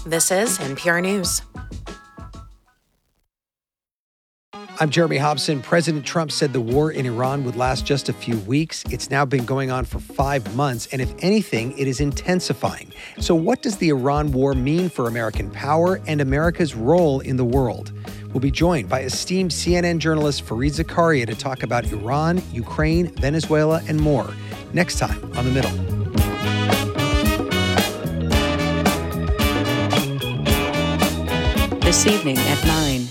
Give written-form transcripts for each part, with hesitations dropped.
This is NPR News. I'm Jeremy Hobson. President Trump said the war in Iran would last just a few weeks. It's now been going on for 5 months, and if anything, it is intensifying. So what does the Iran war mean for American power and America's role in the world? We'll be joined by esteemed CNN journalist Fareed Zakaria to talk about Iran, Ukraine, Venezuela, and more next time on The Middle. This evening at 9.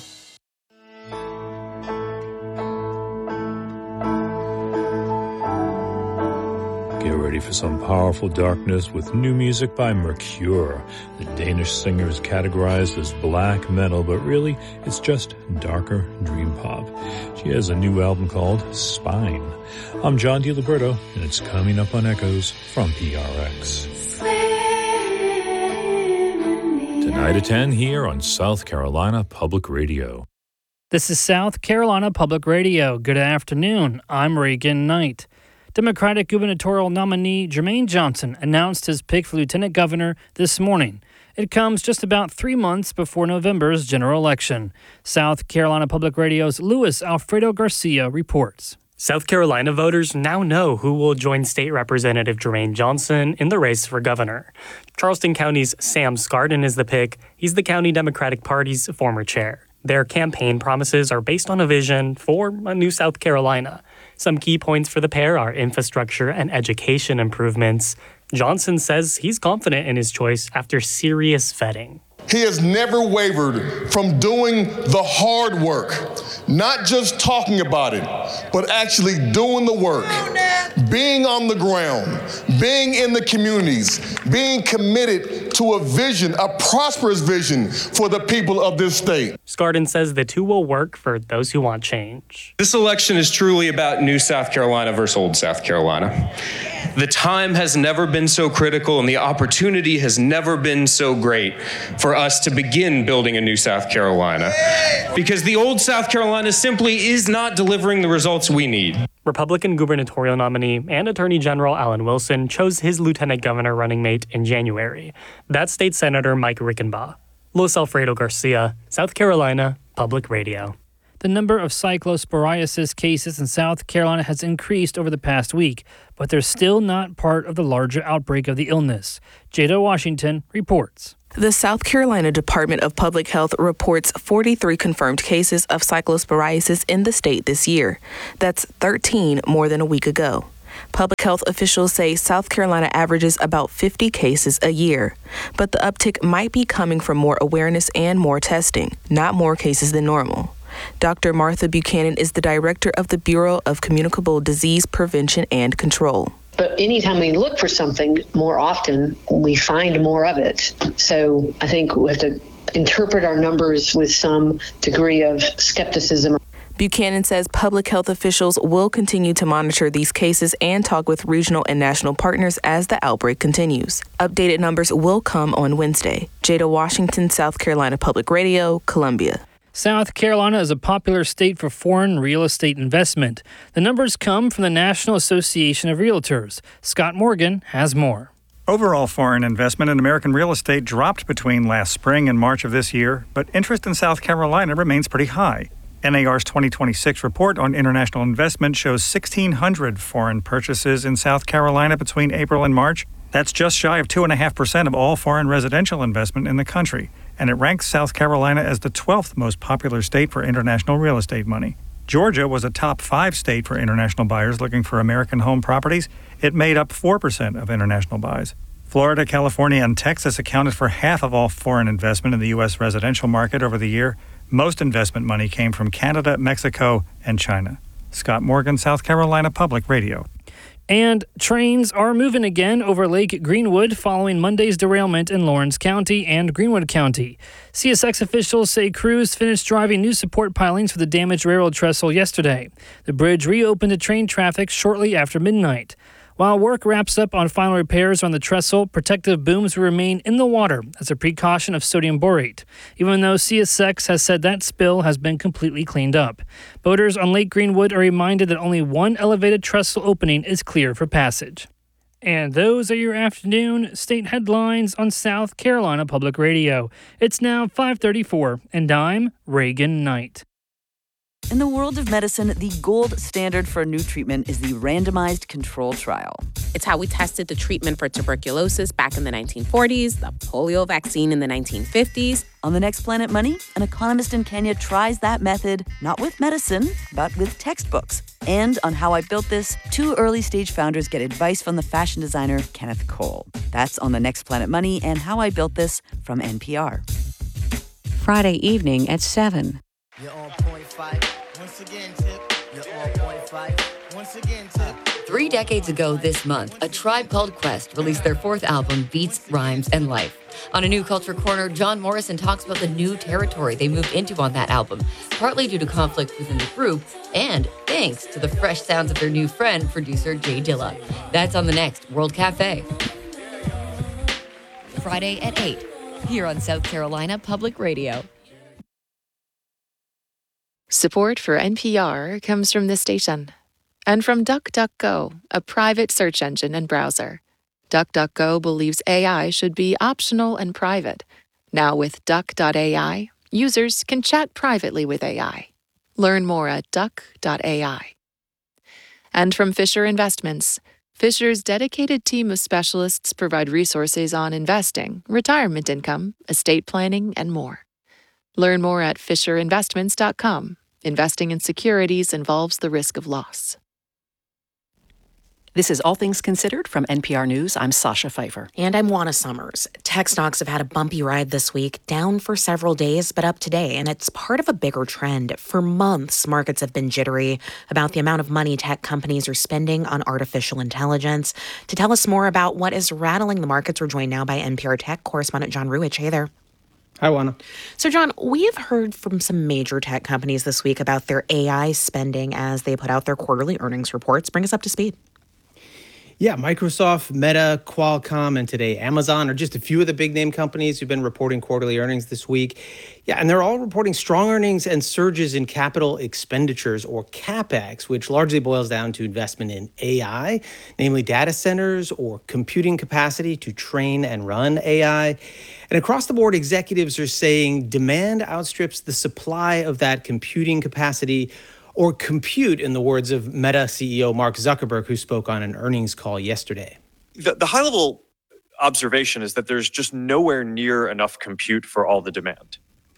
Get ready for some powerful darkness with new music by Mercure. The Danish singer is categorized as black metal, but really it's just darker dream pop. She has a new album called Spine. I'm John DiLiberto, and it's coming up on Echoes from PRX. Tonight at 10 here on South Carolina Public Radio. This is South Carolina Public Radio. Good afternoon. I'm Reagan Knight. Democratic gubernatorial nominee Jermaine Johnson announced his pick for lieutenant governor this morning. It comes just about 3 months before November's general election. South Carolina Public Radio's Luis Alfredo Garcia reports. South Carolina voters now know who will join State Representative Jermaine Johnson in the race for governor. Charleston County's Sam Skardon is the pick. He's the county Democratic Party's former chair. Their campaign promises are based on a vision for a new South Carolina. Some key points for the pair are infrastructure and education improvements. Johnson says he's confident in his choice after serious vetting. He has never wavered from doing the hard work, not just talking about it, but actually doing the work, being on the ground, being in the communities, being committed to a vision, a prosperous vision for the people of this state. Skardon says the two will work for those who want change. This election is truly about new South Carolina versus old South Carolina. The time has never been so critical and the opportunity has never been so great for us to begin building a new South Carolina. Because the old South Carolina simply is not delivering the results we need. Republican gubernatorial nominee and Attorney General Alan Wilson chose his lieutenant governor running mate in January. That's State Senator Mike Rickenbaugh. Luis Alfredo Garcia, South Carolina Public Radio. The number of cyclosporiasis cases in South Carolina has increased over the past week, but they're still not part of the larger outbreak of the illness. Jada Washington reports. The South Carolina Department of Public Health reports 43 confirmed cases of cyclosporiasis in the state this year. That's 13 more than a week ago. Public health officials say South Carolina averages about 50 cases a year, but the uptick might be coming from more awareness and more testing, not more cases than normal. Dr. Martha Buchanan is the director of the Bureau of Communicable Disease Prevention and Control. But anytime we look for something more often, we find more of it. So I think we have to interpret our numbers with some degree of skepticism. Buchanan says public health officials will continue to monitor these cases and talk with regional and national partners as the outbreak continues. Updated numbers will come on Wednesday. Jada Washington, South Carolina Public Radio, Columbia. South Carolina is a popular state for foreign real estate investment. The numbers come from the National Association of Realtors. Scott Morgan has more. Overall foreign investment in American real estate dropped between last spring and March of this year, but interest in South Carolina remains pretty high. NAR's 2026 report on international investment shows 1,600 foreign purchases in South Carolina between April and March. That's just shy of 2.5% of all foreign residential investment in the country, and it ranks South Carolina as the 12th most popular state for international real estate money. Georgia was a top 5 state for international buyers looking for American home properties. It made up 4% of international buys. Florida, California, and Texas accounted for half of all foreign investment in the U.S. residential market over the year. Most investment money came from Canada, Mexico, and China. Scott Morgan, South Carolina Public Radio. And trains are moving again over Lake Greenwood following Monday's derailment in Lawrence County and Greenwood County. CSX officials say crews finished driving new support pilings for the damaged railroad trestle yesterday. The bridge reopened to train traffic shortly after midnight. While work wraps up on final repairs on the trestle, protective booms will remain in the water as a precaution of sodium borate, even though CSX has said that spill has been completely cleaned up. Boaters on Lake Greenwood are reminded that only one elevated trestle opening is clear for passage. And those are your afternoon state headlines on South Carolina Public Radio. It's now 5:34, and I'm Reagan Knight. In the world of medicine, the gold standard for a new treatment is the randomized control trial. It's how we tested the treatment for tuberculosis back in the 1940s, the polio vaccine in the 1950s. On the next Planet Money, an economist in Kenya tries that method, not with medicine, but with textbooks. And on How I Built This, two early-stage founders get advice from the fashion designer Kenneth Cole. That's on the next Planet Money and How I Built This from NPR. Friday evening at 7. You're on point five. Once again, Tip. You're on point five. Once again, Tip. 3 decades ago this month, A Tribe Called Quest released their fourth album, Beats, Rhymes, and Life. On A New Culture Corner, John Morrison talks about the new territory they moved into on that album, partly due to conflict within the group, and thanks to the fresh sounds of their new friend, producer Jay Dilla. That's on the next World Cafe. Friday at 8, here on South Carolina Public Radio. Support for NPR comes from this station and from DuckDuckGo, a private search engine and browser. DuckDuckGo believes AI should be optional and private. Now with Duck.ai, users can chat privately with AI. Learn more at Duck.ai. And from Fisher Investments. Fisher's dedicated team of specialists provide resources on investing, retirement income, estate planning, and more. Learn more at FisherInvestments.com. Investing in securities involves the risk of loss. This is All Things Considered from NPR News. I'm Sasha Pfeiffer. And I'm Juana Summers. Tech stocks have had a bumpy ride this week, down for several days, but up today. And it's part of a bigger trend. For months, markets have been jittery about the amount of money tech companies are spending on artificial intelligence. To tell us more about what is rattling the markets, we're joined now by NPR Tech correspondent John Ruwitch. Hey there. Hi, Juana. So, John, we have heard from some major tech companies this week about their AI spending as they put out their quarterly earnings reports. Bring us up to speed. Yeah, Microsoft, Meta, Qualcomm, and today Amazon are just a few of the big name companies who've been reporting quarterly earnings this week. Yeah, and they're all reporting strong earnings and surges in capital expenditures, or CapEx, which largely boils down to investment in AI, namely data centers or computing capacity to train and run AI. And across the board, executives are saying demand outstrips the supply of that computing capacity, or compute, in the words of Meta CEO Mark Zuckerberg, who spoke on an earnings call yesterday. The high-level observation is that there's just nowhere near enough compute for all the demand.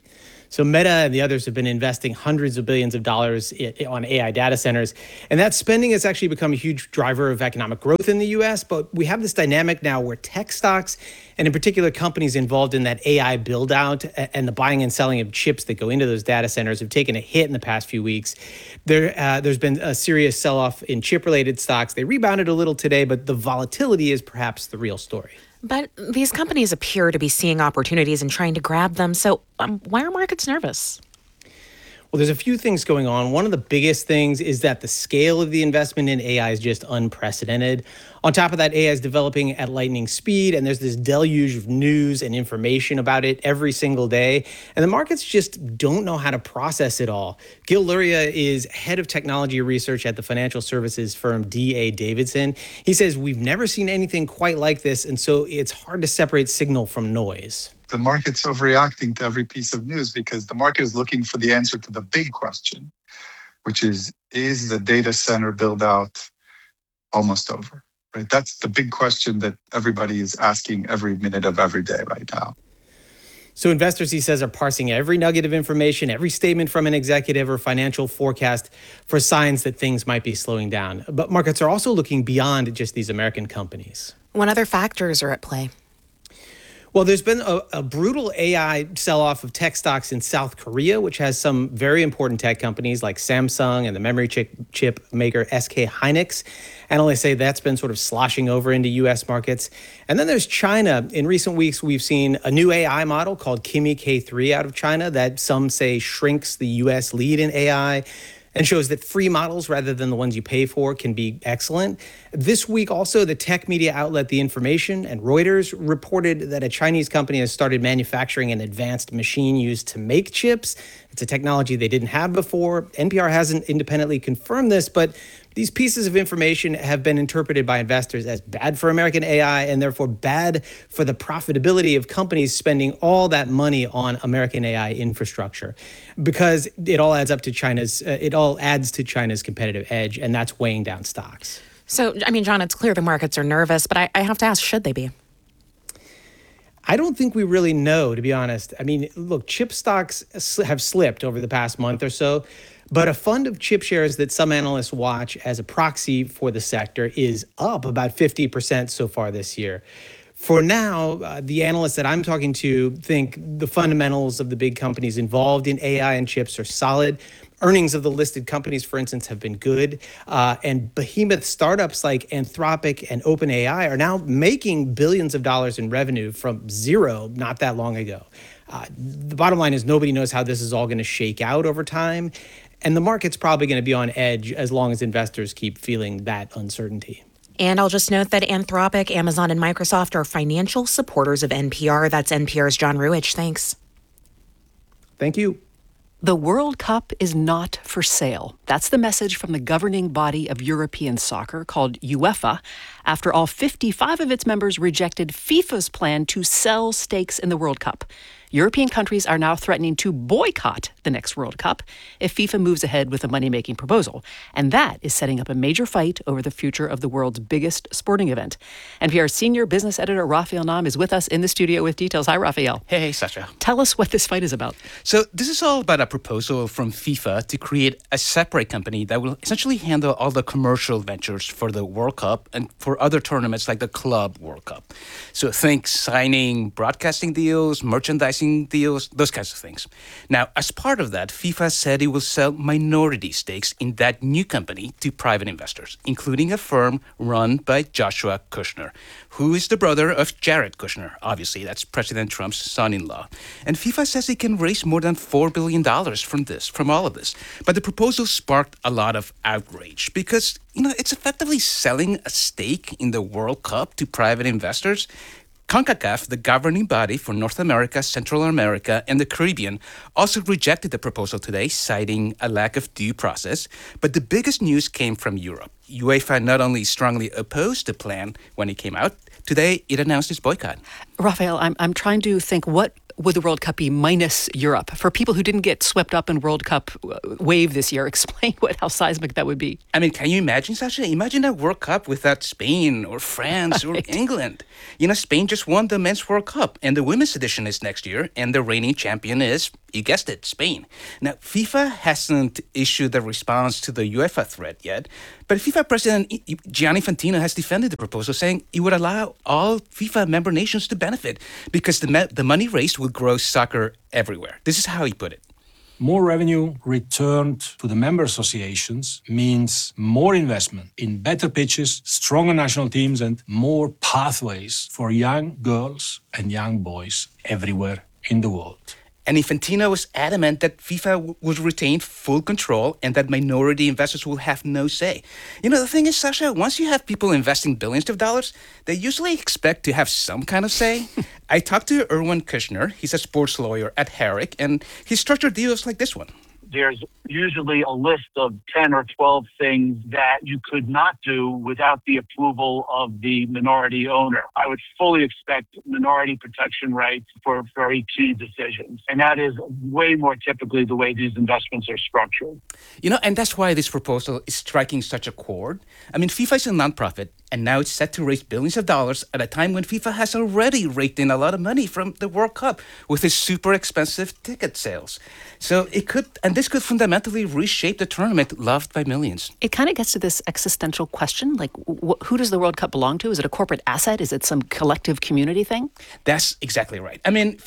So Meta and the others have been investing hundreds of billions of dollars on AI data centers. And that spending has actually become a huge driver of economic growth in the U.S. But we have this dynamic now where tech stocks, and in particular companies involved in that AI build out and the buying and selling of chips that go into those data centers, have taken a hit in the past few weeks. There's been a serious sell-off in chip-related stocks. They rebounded a little today, but the volatility is perhaps the real story. But these companies appear to be seeing opportunities and trying to grab them. So why are markets nervous? Well, there's a few things going on. One of the biggest things is that the scale of the investment in AI is just unprecedented. On top of that, AI is developing at lightning speed, and there's this deluge of news and information about it every single day. And the markets just don't know how to process it all. Gil Luria is head of technology research at the financial services firm D.A. Davidson. He says, we've never seen anything quite like this, and so it's hard to separate signal from noise. The market's overreacting to every piece of news because the market is looking for the answer to the big question, which is the data center build out almost over? Right? That's the big question that everybody is asking every minute of every day right now. So investors, he says, are parsing every nugget of information, every statement from an executive or financial forecast for signs that things might be slowing down. But markets are also looking beyond just these American companies. What other factors are at play? Well, there's been a brutal AI sell-off of tech stocks in South Korea, which has some very important tech companies like Samsung and the memory chip maker SK Hynix. Analysts say that's been sort of sloshing over into U.S. markets. And then there's China. In recent weeks, we've seen a new AI model called Kimi K3 out of China that some say shrinks the U.S. lead in AI and shows that free models, rather than the ones you pay for, can be excellent. This week also, the tech media outlet The Information and Reuters reported that a Chinese company has started manufacturing an advanced machine used to make chips. It's a technology they didn't have before. NPR hasn't independently confirmed this, but These pieces of information have been interpreted by investors as bad for American AI and therefore bad for the profitability of companies spending all that money on American AI infrastructure, because it all adds to China's competitive edge, and that's weighing down stocks. So, I mean, John, it's clear the markets are nervous, but I have to ask, should they be? I don't think we really know, to be honest. I mean, look, chip stocks have slipped over the past month or so, but a fund of chip shares that some analysts watch as a proxy for the sector is up about 50% so far this year. For now, the analysts that I'm talking to think the fundamentals of the big companies involved in AI and chips are solid. Earnings of the listed companies, for instance, have been good. And behemoth startups like Anthropic and OpenAI are now making billions of dollars in revenue from zero not that long ago. The bottom line is nobody knows how this is all going to shake out over time. And the market's probably going to be on edge as long as investors keep feeling that uncertainty. And I'll just note that Anthropic, Amazon, and Microsoft are financial supporters of NPR. That's NPR's John Ruwitch. Thanks. Thank you. The World Cup is not for sale. That's the message from the governing body of European soccer called UEFA, after all 55 of its members rejected FIFA's plan to sell stakes in the World Cup. European countries are now threatening to boycott the next World Cup if FIFA moves ahead with a money-making proposal. And that is setting up a major fight over the future of the world's biggest sporting event. NPR's senior business editor, Raphael Nahm, is with us in the studio with details. Hi, Raphael. Hey, Sasha. Tell us what this fight is about. So this is all about a proposal from FIFA to create a separate company that will essentially handle all the commercial ventures for the World Cup and for other tournaments like the Club World Cup. So think signing broadcasting deals, merchandising deals, those kinds of things. Now, as part of that, FIFA said it will sell minority stakes in that new company to private investors, including a firm run by Joshua Kushner, who is the brother of Jared Kushner. Obviously, that's President Trump's son-in-law. And FIFA says it can raise more than $4 billion from all of this. But the proposal sparked a lot of outrage because, it's effectively selling a stake in the World Cup to private investors. CONCACAF, the governing body for North America, Central America, and the Caribbean, also rejected the proposal today, citing a lack of due process. But the biggest news came from Europe. UEFA not only strongly opposed the plan when it came out, today it announced its boycott. Raphael, I'm trying to think, what would the World Cup be minus Europe? For people who didn't get swept up in World Cup wave this year, explain how seismic that would be. I mean, can you imagine, Sasha? Imagine a World Cup without Spain or France or England. Spain just won the Men's World Cup, and the Women's edition is next year, and the reigning champion is, you guessed it, Spain. Now, FIFA hasn't issued a response to the UEFA threat yet, but FIFA President Gianni Infantino has defended the proposal, saying it would allow all FIFA member nations to benefit because the money raised will grow soccer everywhere. This is how he put it. More revenue returned to the member associations means more investment in better pitches, stronger national teams, and more pathways for young girls and young boys everywhere in the world. And Infantino was adamant that FIFA would retain full control and that minority investors will have no say. The thing is, Sasha, once you have people investing billions of dollars, they usually expect to have some kind of say. I talked to Erwin Kushner. He's a sports lawyer at Herrick, and he structured deals like this one. There's usually a list of 10 or 12 things that you could not do without the approval of the minority owner. I would fully expect minority protection rights for very key decisions. And that is way more typically the way these investments are structured. And that's why this proposal is striking such a chord. I mean, FIFA is a nonprofit, and now it's set to raise billions of dollars at a time when FIFA has already raked in a lot of money from the World Cup with its super expensive ticket sales. So this could fundamentally reshape the tournament loved by millions. It kind of gets to this existential question, like who does the World Cup belong to? Is it a corporate asset? Is it some collective community thing? That's exactly right.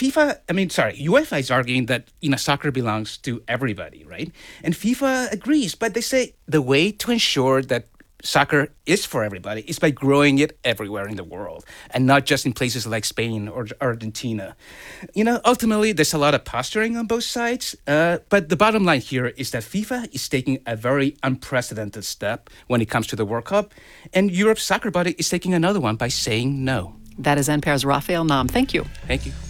UEFA is arguing that soccer belongs to everybody, right? And FIFA agrees, but they say the way to ensure that soccer is for everybody is by growing it everywhere in the world and not just in places like Spain or Argentina. Ultimately, there's a lot of posturing on both sides, but the bottom line here is that FIFA is taking a very unprecedented step when it comes to the World Cup, and Europe's soccer body is taking another one by saying no. That is NPR's Raphael Nahm. Thank you. Thank you.